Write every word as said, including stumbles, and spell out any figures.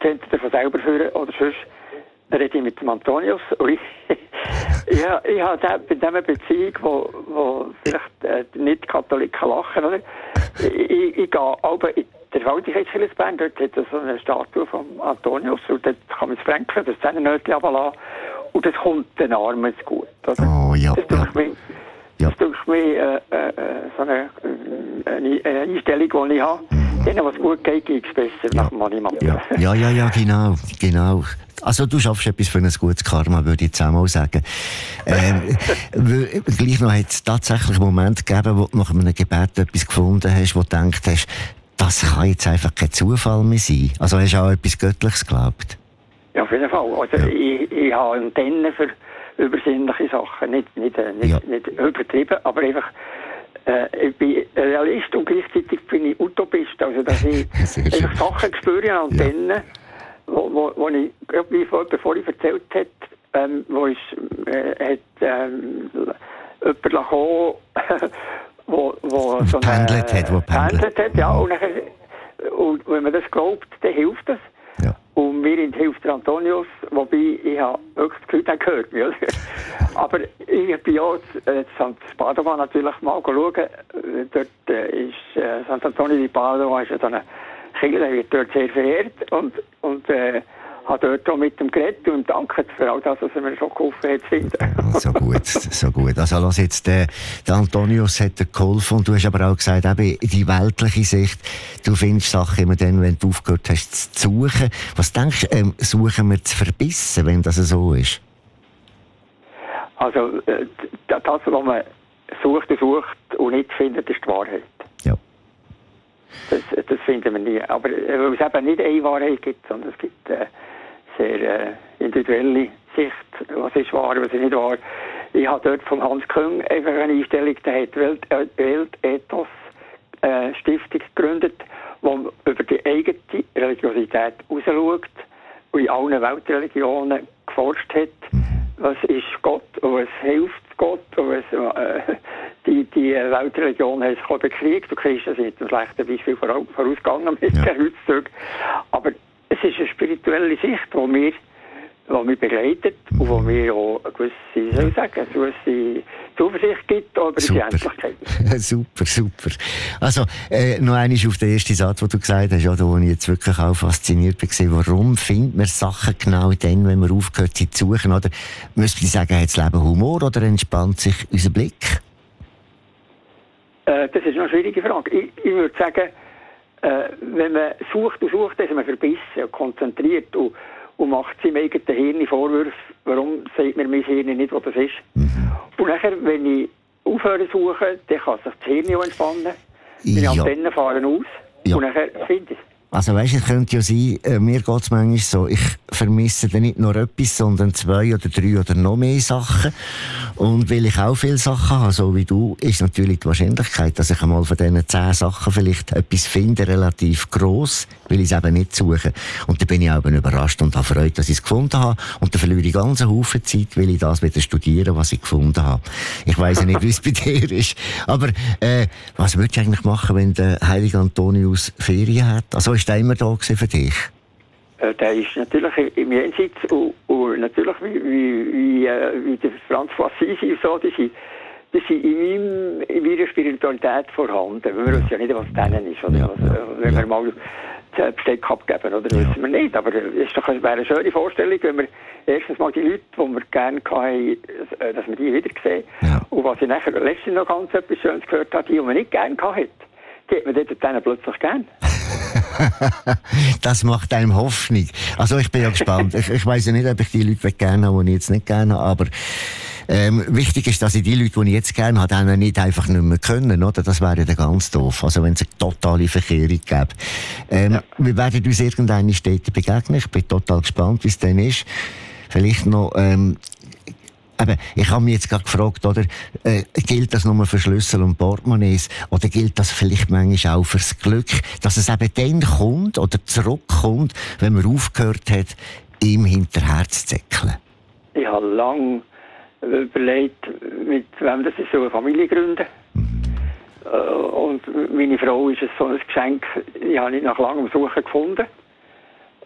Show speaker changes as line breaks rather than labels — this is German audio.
kommt entweder von selber führen oder sonst rede ich mit dem Antonius. Und ich, ich, ich habe bei dieser Beziehung, wo, wo vielleicht äh, nicht Katholiken lachen, oder? Ich, ich, ich gehe aber in der Verwaltungskirche Bern, dort hat es so eine Statue von Antonius und dort kann man das Fränkeln, das Zehennötchen runterlassen und das kommt den Armen gut. Oder?
Oh ja,
das
ja.
Mich,
ja.
Das ist mir äh, äh, so eine, eine, eine Einstellung, die ich habe. Mhm. Denen, was gut geht, geht es besser
ja.
nach Mannimann.
Ja. ja, ja, ja, genau, genau. Also du schaffst etwas für ein gutes Karma, würde ich jetzt auch mal sagen. Ähm, gleich noch hat es tatsächlich einen Moment gegeben, wo du nach einem Gebet etwas gefunden hast, wo du gedacht hast, das kann jetzt einfach kein Zufall mehr sein. Also hast du auch etwas Göttliches geglaubt?
Ja, auf jeden Fall. Also ja. ich, ich habe Antennen für übersinnliche Sachen. Nicht, nicht, nicht, ja. nicht übertrieben, aber einfach äh, ich bin Realist und gleichzeitig bin ich Utopist. Also dass ich einfach Sachen spüre an Antennen, ja. wo, wo, wo ich, wie bevor ich erzählt habe, ähm, wo ich äh, hat, ähm, jemand gekommen, wo, wo so
pendelt hat, wo pendelt
hat, ja, und, nachher, und wenn man das glaubt, dann hilft das.
Ja.
Und mir hilft der Antonius, wobei ich habe wirklich das Gefühl, der gehört mir. Aber ich bin ja in Sankt Padova natürlich mal schauen. Dort ist äh, Sant Antonio di Padova ist so eine Kirche, der wird dort sehr verehrt und, und äh, habe dort auch mit dem geredet und ihm dankt für all das, was er mir schon geholfen hat zu finden.
So gut, so gut. Also lass jetzt, der, der Antonius hat dir geholfen und du hast aber auch gesagt, eben die weltliche Sicht, du findest Sachen immer dann, wenn du aufgehört hast zu suchen. Was denkst du, ähm, suchen wir zu verbissen, wenn das so ist?
Also äh, das, was man sucht und sucht und nicht findet, ist die Wahrheit.
Ja.
Das, das finden wir nie. Aber äh, weil es eben nicht eine Wahrheit gibt, sondern es gibt äh, sehr äh, individuelle Sicht, was ist wahr, was ist nicht wahr. Ich habe dort von Hans Küng einfach eine Einstellung, der hat Welt, äh, Weltethos äh, Stiftung gegründet, wo über die eigene Religiosität rausschaut und in allen Weltreligionen geforscht hat, was ist Gott und was hilft Gott und was, äh, die, die Weltreligionen haben sich bekriegt und Christen sind ein schlechtes Beispiel vorausgegangen mit ja. den Kreuzzügen. Aber es ist eine spirituelle Sicht, die mir, die mich begleitet und die mir auch eine gewisse, soll ich sagen, eine gewisse Zuversicht gibt über die Endlichkeit.
Super, super. Also, äh, noch einmal auf den ersten Satz, den du gesagt hast, ja, da, wo ich jetzt wirklich auch fasziniert war. Warum findet man Sachen genau dann, wenn man aufgehört, sie zu suchen? Oder müsste ich sagen, hat das Leben Humor oder entspannt sich unser Blick?
Äh, das ist eine schwierige Frage. Ich, ich würde sagen, äh, wenn man sucht und sucht, ist man verbissen und konzentriert und, und macht seinem eigenen Hirn Vorwürfe, warum sagt mir mein Hirn nicht, was das ist. Mhm. Und nachher, wenn ich aufhöre zu suchen, dann kann sich das Hirn auch entspannen. Die ja. Antennen fahren aus ja. und nachher finde ich es.
Also weisst, es könnte ja sein, äh, mir geht es manchmal so, ich vermisse dann nicht nur etwas, sondern zwei oder drei oder noch mehr Sachen. Und weil ich auch viele Sachen habe, so wie du, ist natürlich die Wahrscheinlichkeit, dass ich einmal von diesen zehn Sachen vielleicht etwas finde, relativ gross, weil ich es eben nicht suche. Und dann bin ich auch überrascht und habe Freude, dass ich es gefunden habe. Und dann verliere ich ganz einen Haufen Zeit, weil ich das wieder studieren, was ich gefunden habe. Ich weiss ja nicht, wie es bei dir ist. Aber äh, was würdest du eigentlich machen, wenn der heilige Antonius Ferien hat? Also ist der immer da für dich?
Äh, der ist natürlich im Jenseits und, und natürlich wie, wie, wie, äh, wie der Franz von Assisi und so, die sind, die sind in, meinem, in meiner Spiritualität vorhanden. Wir wissen ja nicht, was denen ist. Oder
ja,
was,
ja,
wenn
ja.
wir mal das Besteck abgeben, oder?
Ja.
Wissen wir nicht. Aber es wäre eine schöne Vorstellung, wenn wir erstens mal die Leute, die wir gerne hatten, dass wir die wiedersehen.
Ja. Und
was ich nachher letztens noch ganz etwas Schönes gehört habe, die, die man nicht gerne hatte, die hat man dort plötzlich gern.
Das macht einem Hoffnung. Also ich bin ja gespannt. ich ich weiss ja nicht, ob ich die Leute gerne habe, die ich jetzt nicht gerne habe, aber ähm, wichtig ist, dass ich die Leute, die ich jetzt gerne habe, dann nicht einfach nicht mehr können, oder? Das wäre dann ganz doof. Also wenn es eine totale Verkehrung gäbe. Ähm, ja. Wir werden uns irgendeine Städte begegnen. Ich bin total gespannt, wie es dann ist. Vielleicht noch... Ähm, Eben, ich habe mich jetzt gerade gefragt, oder, äh, gilt das nur für Schlüssel und Portemonnaies oder gilt das vielleicht manchmal auch fürs Glück, dass es eben dann kommt oder zurückkommt, wenn man aufgehört hat, ihm hinterher zu zäckeln? Ich
habe lange überlegt, mit wem das ist, so eine Familie gründen. Mhm. Und meine Frau ist so ein Geschenk, die habe ich nach langem Suchen gefunden.